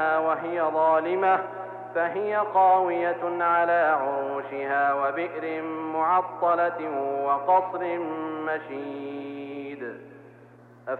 وهي ظالمة فهي خاوية على عروشها وبئر معطلة وقصر مشيد.